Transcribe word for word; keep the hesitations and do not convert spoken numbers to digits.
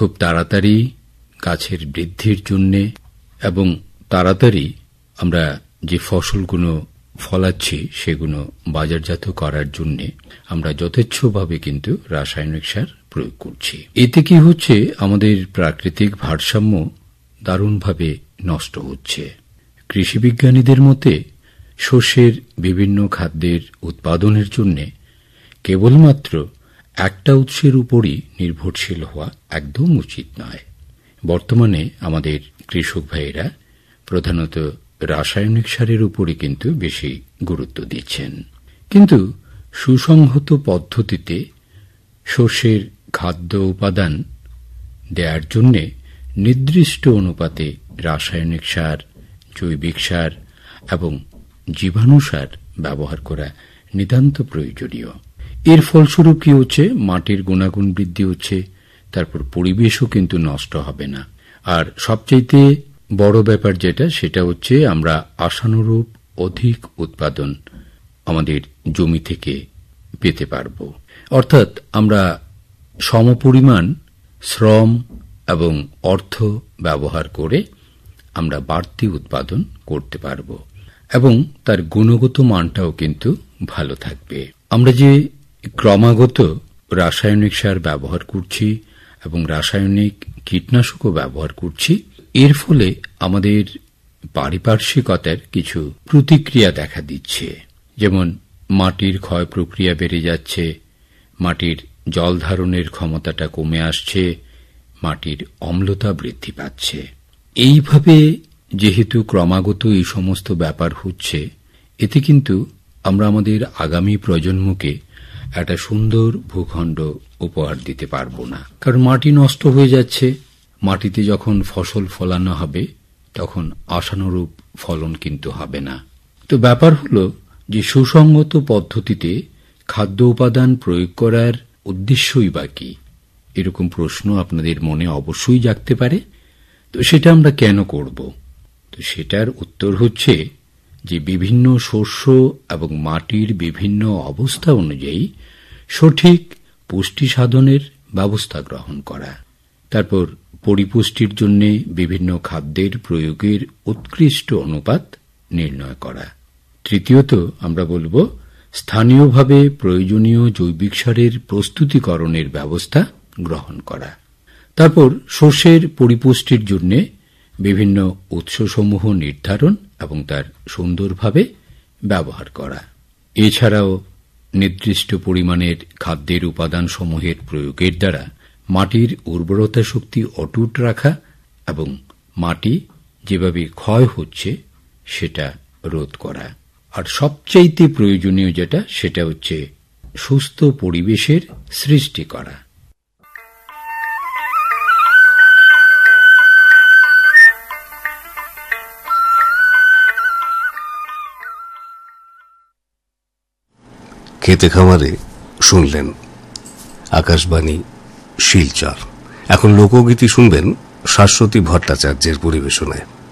খুব তাড়াতাড়ি গাছের বৃদ্ধির জন্য এবং তাড়াতাড়ি আমরা যে ফসলগুলো ফলাচ্ছি সেগুলো বাজারজাত করার জন্য আমরা যথেচ্ছভাবে কিন্তু রাসায়নিক সার প্রয়োগ করছি। এতে কি হচ্ছে, আমাদের প্রাকৃতিক ভারসাম্য দারুণভাবে নষ্ট হচ্ছে। কৃষিবিজ্ঞানীদের মতে শস্যের বিভিন্ন খাদ্যের উৎপাদনের জন্য কেবলমাত্র একটা উৎসের উপরই নির্ভরশীল হওয়া একদম উচিত নয়। বর্তমানে আমাদের কৃষক ভাইয়েরা প্রধানত রাসায়নিক সারের উপরই কিন্তু বেশি গুরুত্ব দিচ্ছেন, কিন্তু সুসংহত পদ্ধতিতে শস্যের খাদ্য উপাদান দেওয়ার জন্য নির্দিষ্ট অনুপাতে রাসায়নিক সার, জৈবিক সার এবং জীবাণু সার ব্যবহার করা নিতান্ত প্রয়োজনীয়। এর ফলস্বরূপ কি হচ্ছে, মাটির গুণাগুণ বৃদ্ধি হচ্ছে, তারপর পরিবেশও কিন্তু নষ্ট হবে না। আর সবচাইতে বড় ব্যাপার যেটা, সেটা হচ্ছে আমরা আশানুরূপ অধিক উৎপাদন আমাদের জমি থেকে পেতে পারব। অর্থাৎ আমরা সমপরিমাণ শ্রম এবং অর্থ ব্যবহার করে আমরা বাড়তি উৎপাদন করতে পারব এবং তার গুণগত মানটাও কিন্তু ভালো থাকবে। আমরা যে ক্রমাগত রাসায়নিক সার ব্যবহার করছি এবং রাসায়নিক কীটনাশকও ব্যবহার করছি, এর ফলে আমাদের পারিপার্শ্বিকতার কিছু প্রতিক্রিয়া দেখা দিচ্ছে। যেমন মাটির ক্ষয় প্রক্রিয়া বেড়ে যাচ্ছে, মাটির জল ধারণের ক্ষমতাটা কমে আসছে, মাটির অম্লতা বৃদ্ধি পাচ্ছে। এইভাবে যেহেতু ক্রমাগত এই সমস্ত ব্যাপার হচ্ছে, এতে কিন্তু আমরা আমাদের আগামী প্রজন্মকে একটা সুন্দর ভূখণ্ড উপহার দিতে পারব না। কারণ মাটি নষ্ট হয়ে যাচ্ছে, মাটিতে যখন ফসল ফলানো হবে তখন আশানুরূপ ফলন কিন্তু হবে না। তো ব্যাপার হল যে সুসংগত পদ্ধতিতে খাদ্য উপাদান প্রয়োগ করার উদ্দেশ্যই বা কি, এরকম প্রশ্ন আপনাদের মনে অবশ্যই জাগতে পারে। তো সেটা আমরা কেন করব? তো সেটার উত্তর হচ্ছে যে বিভিন্ন শস্য এবং মাটির বিভিন্ন অবস্থা অনুযায়ী সঠিক পুষ্টি সাধনের ব্যবস্থা গ্রহণ করা, তারপর পরিপুষ্টির জন্য বিভিন্ন খাদ্যের প্রয়োগের উৎকৃষ্ট অনুপাত নির্ণয় করা। তৃতীয়ত আমরা বলব স্থানীয়ভাবে প্রয়োজনীয় জৈবিক সারের প্রস্তুতিকরণের ব্যবস্থা গ্রহণ করা। তারপর শস্যের পরিপুষ্টির জন্য বিভিন্ন উৎসসমূহ নির্ধারণ এবং তার সুন্দরভাবে ব্যবহার করা। এছাড়াও নির্দিষ্ট পরিমাণের খাদ্যের উপাদানসমূহের প্রয়োগের দ্বারা মাটির উর্বরতা শক্তি অটুট রাখা এবং মাটি যেভাবে ক্ষয় হচ্ছে সেটা রোধ করা। আর সবচাইতে প্রয়োজনীয় যেটা, সেটা হচ্ছে সুস্থ পরিবেশের সৃষ্টি করা। খেতে খামারে শুনলেন আকাশবাণী শিলচর। এখন লোকগীতি শুনবেন শাশ্বতী ভট্টাচার্যের পরিবেশনায়।